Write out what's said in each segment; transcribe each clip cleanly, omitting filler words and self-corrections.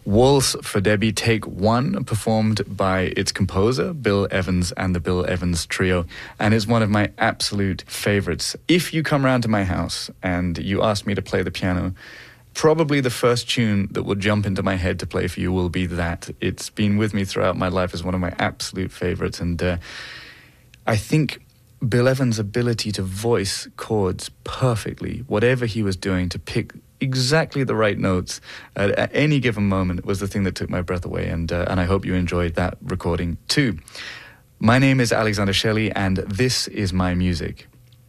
Waltz for Debbie, Take One, performed by its composer, Bill Evans and the Bill Evans Trio, and is one of my absolute favorites. If you come round to my house and you ask me to play the piano, probably the first tune that will jump into my head to play for you will be that. It's been with me throughout my life as one of my absolute favorites, and I think Bill Evans' ability to voice chords perfectly, whatever he was doing, to pick exactly the right notes at any given moment, was the thing that took my breath away, and I hope you enjoyed that recording too. My name is Alexander Shelley, and this is my music.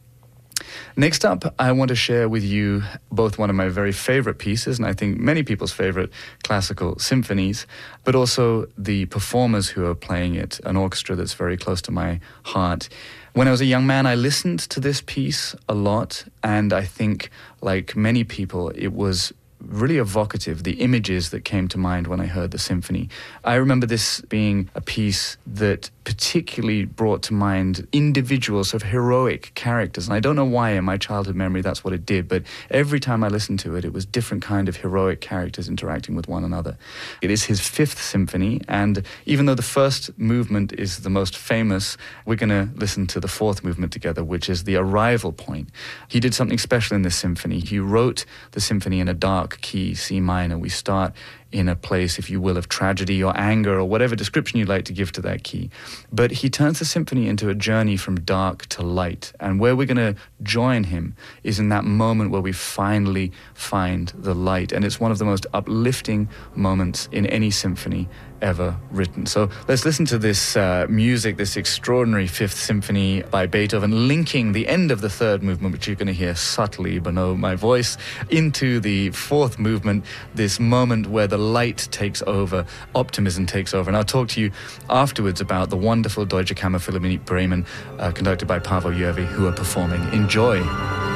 Next up, I want to share with you both one of my very favorite pieces, and I think many people's favorite classical symphonies, but also the performers who are playing it, an orchestra that's very close to my heart. When I was a young man, I listened to this piece a lot, and I think, like many people, it was really evocative, the images that came to mind when I heard the symphony. I remember this being a piece that particularly brought to mind individual sort of heroic characters, and I don't know why in my childhood memory that's what it did, but every time I listened to it, it was different kind of heroic characters interacting with one another. It is his fifth symphony, and even though the first movement is the most famous, we're going to listen to the fourth movement together, which is the arrival point. He did something special in this symphony. He wrote the symphony in a dark key, C minor. We start in a place, if you will, of tragedy or anger or whatever description you'd like to give to that key. But he turns the symphony into a journey from dark to light. And where we're going to join him is in that moment where we finally find the light. And it's one of the most uplifting moments in any symphony ever written. So let's listen to this music, this extraordinary Fifth Symphony by Beethoven, linking the end of the third movement, which you're going to hear subtly below my voice, into the fourth movement, this moment where the light takes over, optimism takes over. And I'll talk to you afterwards about the wonderful Deutsche Kammerphilharmonie Bremen, conducted by Pavel Järvi, who are performing. Enjoy.